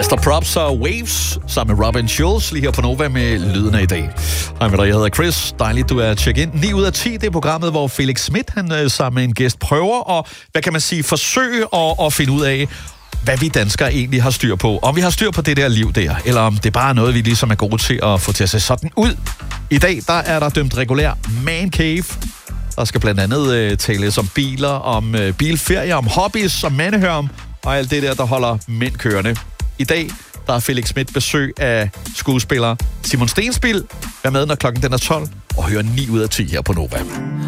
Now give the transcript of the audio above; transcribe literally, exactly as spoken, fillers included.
Lester Props og Waves sammen med Robin Schulz lige her på Nova med lyden af i dag. Hej med dig, jeg hedder Chris. Dejligt, du er tjekket ind. ni ud af ti, det er programmet, hvor Felix Smith, han sammen med en gæst, prøver og, hvad kan man sige, forsøge at, at finde ud af, hvad vi danskere egentlig har styr på. Om vi har styr på det der liv der, eller om det bare er noget, vi ligesom er gode til at få til at se sådan ud. I dag, der er der dømt regulær man cave. Der skal blandt andet øh, tales om biler, om øh, bilferier, om hobbies, om mandehørm og alt det der, der holder mænd kørende. I dag, der er Felix Smith besøg af skuespiller Simon Stenspil. Vær med, når klokken den er tolv, og hør ni ud af ti her på Nova.